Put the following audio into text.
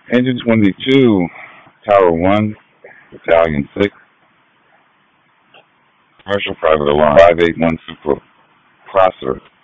Engine 22, Tower 1, Battalion 6, Commercial Private Alarm 581 Super Prosser,